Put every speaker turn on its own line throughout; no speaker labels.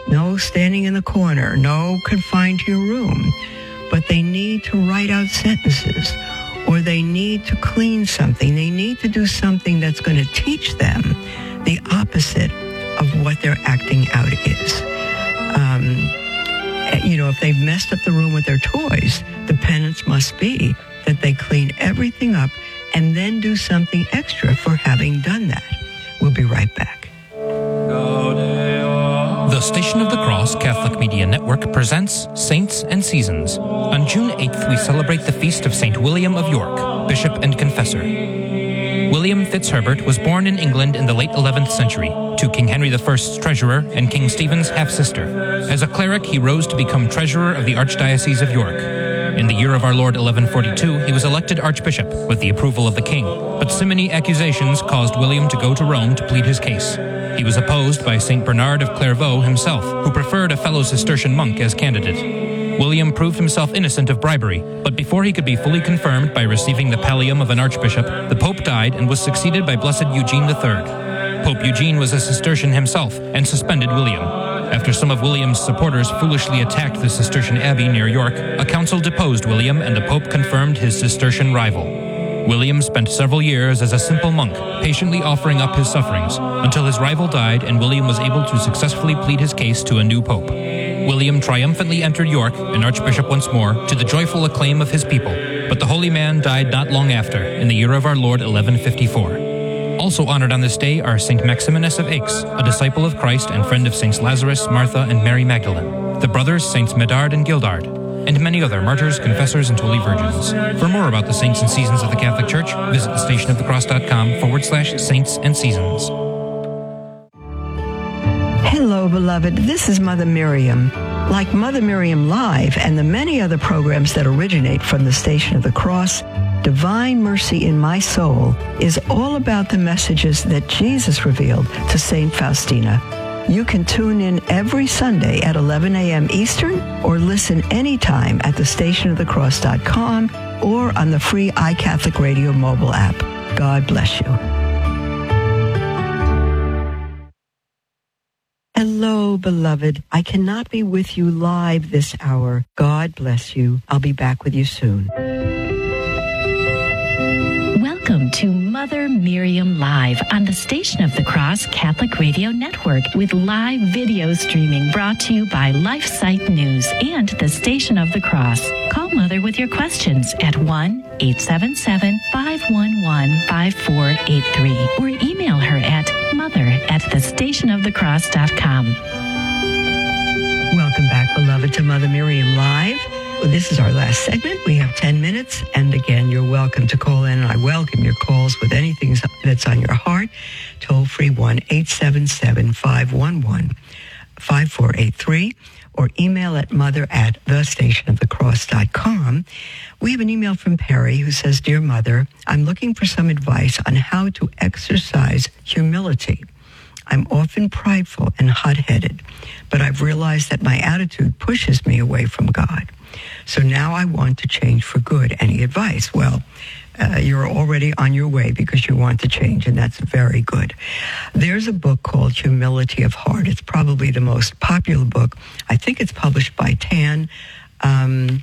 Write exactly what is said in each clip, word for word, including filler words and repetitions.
no standing in the corner, no confined to your room, but they need to write out sentences, or they need to clean something. They need to do something that's going to teach them the opposite of what their acting out is. Um, you know, if they've messed up the room with their toys, the penance must be that they clean everything up and then do something extra for having done that. We'll be right back.
The Station of the Cross Catholic Media Network presents Saints and Seasons. On June eighth, we celebrate the feast of Saint William of York, Bishop and Confessor. William Fitzherbert was born in England in the late eleventh century to King Henry the First's treasurer and King Stephen's half-sister. As a cleric, he rose to become treasurer of the Archdiocese of York. In the year of our Lord eleven forty-two, he was elected archbishop with the approval of the king, but simony accusations caused William to go to Rome to plead his case. He was opposed by Saint Bernard of Clairvaux himself, who preferred a fellow Cistercian monk as candidate. William proved himself innocent of bribery, but before he could be fully confirmed by receiving the pallium of an archbishop, the Pope died and was succeeded by Blessed Eugene the Third. Pope Eugene was a Cistercian himself and suspended William. After some of William's supporters foolishly attacked the Cistercian abbey near York, a council deposed William and the Pope confirmed his Cistercian rival. William spent several years as a simple monk, patiently offering up his sufferings, until his rival died and William was able to successfully plead his case to a new pope. William triumphantly entered York, an archbishop once more, to the joyful acclaim of his people, but the holy man died not long after, in the year of our Lord eleven fifty-four. Also honored on this day are Saint Maximinus of Aix, a disciple of Christ and friend of Saints Lazarus, Martha, and Mary Magdalene, the brothers Saints Medard and Gildard, and many other martyrs, confessors, and holy virgins. For more about the saints and seasons of the Catholic Church, visit thestationofthecross.com forward slash saints and seasons.
Hello, beloved. This is Mother Miriam. Like Mother Miriam Live and the many other programs that originate from the Station of the Cross, Divine Mercy in My Soul is all about the messages that Jesus revealed to Saint Faustina. You can tune in every Sunday at eleven a.m. Eastern or listen anytime at the station of the cross dot com or on the free iCatholic Radio mobile app. God bless you. Hello, beloved. I cannot be with you live this hour. God bless you. I'll be back with you soon.
Welcome to Mother Miriam Live on the Station of the Cross Catholic Radio Network with live video streaming brought to you by LifeSite News and the Station of the Cross. Call Mother with your questions at one eight seven seven, five one one, five four eight three or email her at mother at the station of the cross dot com.
Welcome back, beloved, to Mother Miriam Live. Well, this is our last segment. We have ten minutes. And again, you're welcome to call in. And I welcome your calls with anything that's on your heart. Toll free one eight seven seven, five one one, five four eight three or email at mother at the station of the cross dot com. We have an email from Perry who says, Dear Mother, I'm looking for some advice on how to exercise humility. I'm often prideful and hot-headed, but I've realized that my attitude pushes me away from God. So now I want to change for good. Any advice? Well, uh, you're already on your way because you want to change, and that's very good. There's a book called Humility of Heart. It's probably the most popular book. I think it's published by Tan. Um,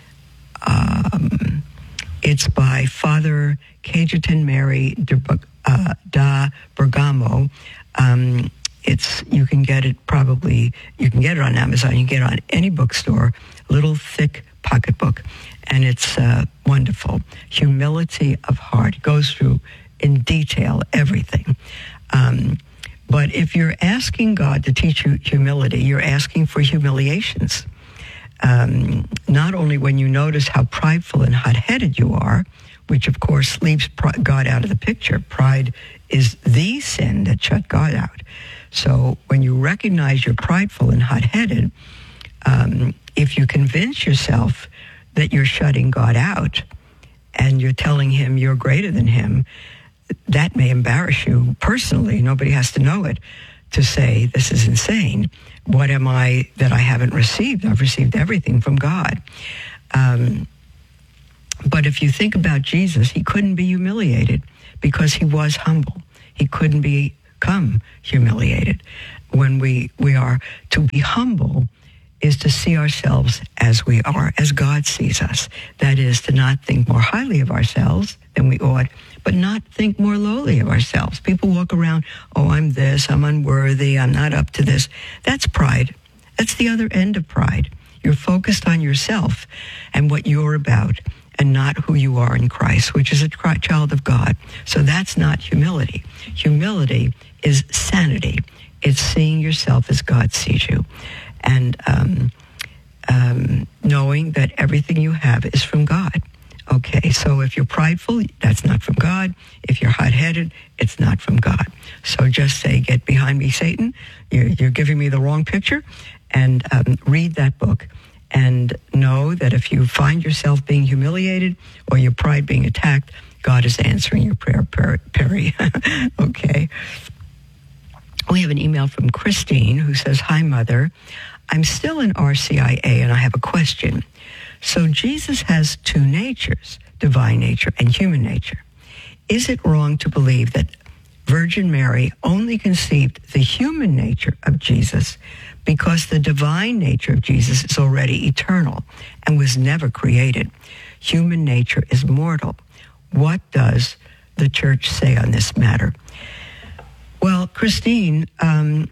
um, it's by Father Cajetan Mary de, uh, da Bergamo. Um, it's you can get it probably you can get it on Amazon. You can get it on any bookstore. Little thick pocketbook, and it's uh, wonderful. Humility of Heart. It goes through in detail everything. Um, but if you're asking God to teach you humility, you're asking for humiliations. Um, not only when you notice how prideful and hot-headed you are, which of course leaves God out of the picture. Pride is the sin that shut God out. So when you recognize you're prideful and hot-headed, um, if you convince yourself that you're shutting God out and you're telling him you're greater than him, that may embarrass you personally. Nobody has to know it to say, this is insane. What am I that I haven't received? I've received everything from God. Um, but if you think about Jesus, he couldn't be humiliated because he was humble. He couldn't become humiliated. when we, we are to be humble is to see ourselves as we are, as God sees us. That is, to not think more highly of ourselves than we ought, but not think more lowly of ourselves. People walk around, oh, I'm this, I'm unworthy, I'm not up to this. That's pride. That's the other end of pride. You're focused on yourself and what you're about, and not who you are in Christ, which is a child of God. So that's not humility. Humility is sanity. It's seeing yourself as God sees you, and um, um, knowing that everything you have is from God. Okay, so if you're prideful, that's not from God. If you're hot-headed, it's not from God. So just say, get behind me, Satan. You're, you're giving me the wrong picture. And um, read that book. And know that if you find yourself being humiliated or your pride being attacked, God is answering your prayer, Perry. Okay. We have an email from Christine who says, hi, Mother. I'm still in R C I A and I have a question. So Jesus has two natures, divine nature and human nature. Is it wrong to believe that Virgin Mary only conceived the human nature of Jesus because the divine nature of Jesus is already eternal and was never created? Human nature is mortal. What does the church say on this matter? Well, Christine, um,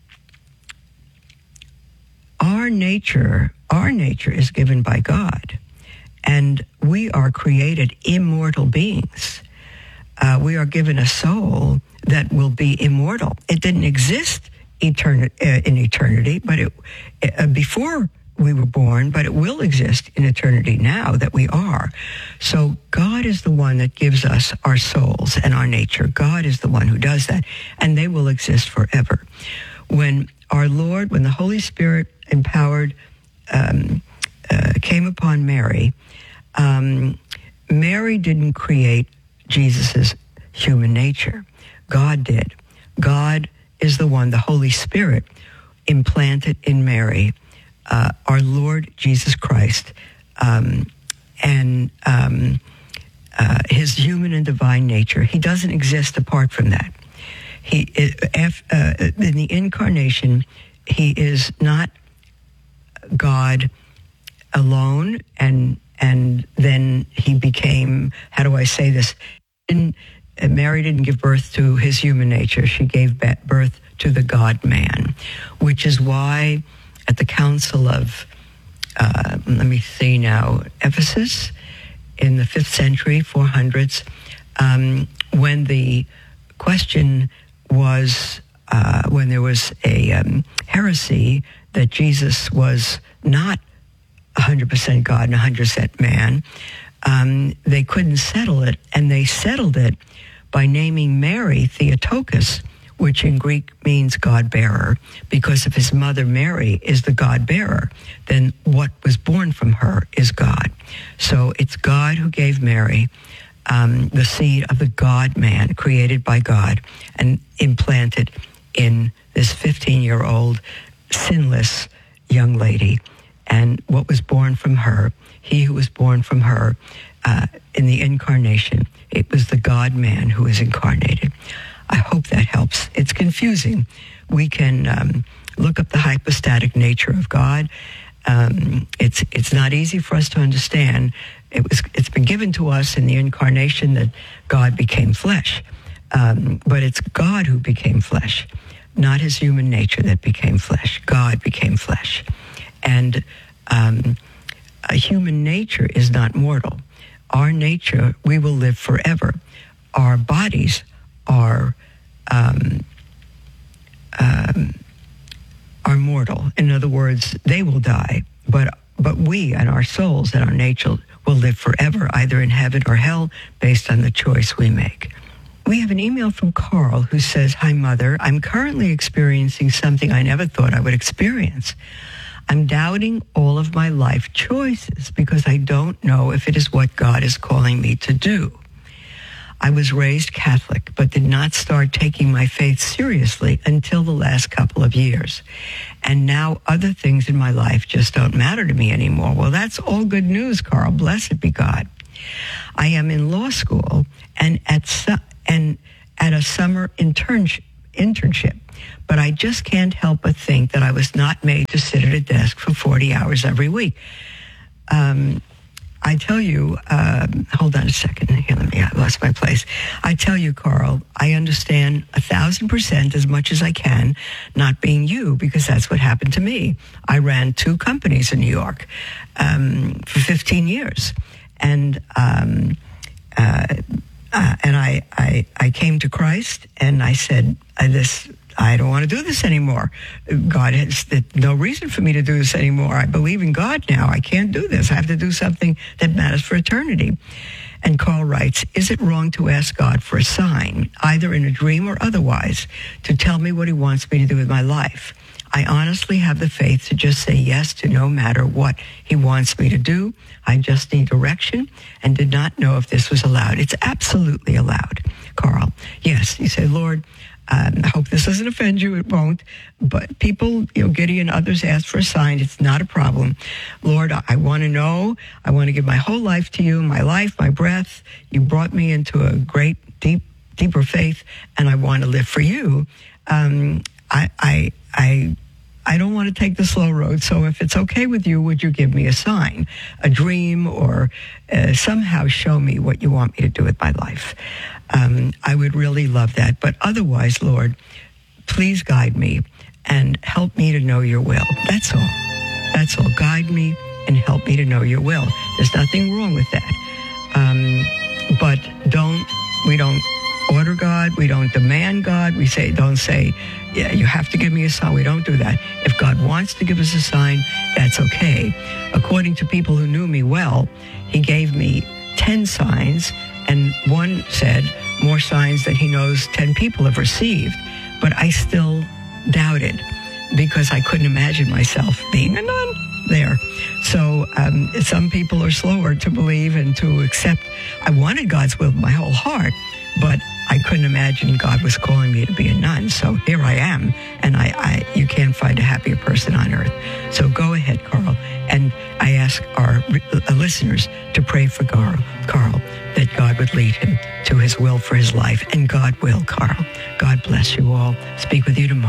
our nature, our nature is given by God, and we are created immortal beings. Uh, we are given a soul that will be immortal. It didn't exist etern- uh, in eternity, but it uh, before we were born, but it will exist in eternity now that we are. So God is the one that gives us our souls and our nature. God is the one who does that, and they will exist forever. When our Lord, when the Holy Spirit empowered, um, uh, came upon Mary, um, Mary didn't create Jesus's human nature. God did. God is the one, the Holy Spirit, implanted in Mary, uh, our Lord Jesus Christ, um, and um, uh, his human and divine nature. He doesn't exist apart from that. He, uh, in the incarnation, he is not God alone, and and then he became, how do I say this? In, uh, Mary didn't give birth to his human nature. She gave birth to the God-man, which is why at the Council of, uh, let me see now, Ephesus, in the fifth century, four hundreds, um, when the question was, uh, when there was a um, heresy that Jesus was not one hundred percent God and one hundred percent man, um, they couldn't settle it, and they settled it by naming Mary Theotokos, which in Greek means God-bearer, because if his mother Mary is the God-bearer, then what was born from her is God. So it's God who gave Mary um, the seed of the God-man, created by God, and implanted in this fifteen-year-old sinless young lady. And what was born from her, he who was born from her uh, in the incarnation, it was the God-man who was incarnated. I hope that helps. It's confusing. We can um, look up the hypostatic nature of God. Um, it's it's not easy for us to understand. It was it's been given to us in the incarnation that God became flesh, um, but it's God who became flesh, not his human nature that became flesh. God became flesh, and um, a human nature is not mortal. Our nature, we will live forever. Our bodies are um, um, are mortal. In other words, they will die, but but we and our souls and our nature will live forever, either in heaven or hell, based on the choice we make. We have an email from Carl who says, "Hi, Mother. I'm currently experiencing something I never thought I would experience. I'm doubting all of my life choices because I don't know if it is what God is calling me to do. I was raised Catholic, but did not start taking my faith seriously until the last couple of years. And now other things in my life just don't matter to me anymore." Well, that's all good news, Carl. Blessed be God. "I am in law school and at su- and at a summer internship internship. But I just can't help but think that I was not made to sit at a desk for forty hours every week. Um, I tell you, um, hold on a second. Here, let me, I lost my place. I tell you, Carl, I understand a thousand percent as much as I can not being you, because that's what happened to me. I ran two companies in New York um, for fifteen years. And um, uh, uh, and I, I I came to Christ, and I said, I, this I don't want to do this anymore. God has no reason for me to do this anymore. I believe in God now. I can't do this. I have to do something that matters for eternity. And Carl writes, is it wrong to ask God for a sign, either in a dream or otherwise, to tell me what he wants me to do with my life? I honestly have the faith to just say yes to no matter what he wants me to do. I just need direction and did not know if this was allowed. It's absolutely allowed, Carl. Yes, you say, Lord, Um, I hope this doesn't offend you. It won't. But people, you know, Gideon and others ask for a sign. It's not a problem. Lord, I, I want to know. I want to give my whole life to you, my life, my breath. You brought me into a great, deep, deeper faith, and I want to live for you. Um, I, I, I, I don't want to take the slow road. So if it's okay with you, would you give me a sign, a dream, or uh, somehow show me what you want me to do with my life? Um, I would really love that. But otherwise, Lord, please guide me and help me to know your will. That's all. That's all. Guide me and help me to know your will. There's nothing wrong with that. Um, but don't, we don't order God. We don't demand God. We say, don't say, yeah, you have to give me a sign. We don't do that. If God wants to give us a sign, that's okay. According to people who knew me well, he gave me ten signs. And one said more signs than he knows ten people have received. But I still doubted because I couldn't imagine myself being a nun there. So um, some people are slower to believe and to accept. I wanted God's will with my whole heart, but I couldn't imagine God was calling me to be a nun. So here I am, and I, I you can't find a happier person on earth. So go ahead, Carl. And I ask our uh, listeners to pray for Carl, Carl, that God would lead him to his will for his life. And God will, Carl. God bless you all. Speak with you tomorrow.